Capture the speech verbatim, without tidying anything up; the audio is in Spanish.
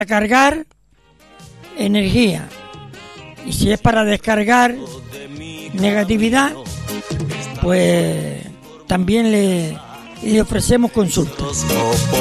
cargar energía, y si es para descargar negatividad, pues también le, le ofrecemos consultas.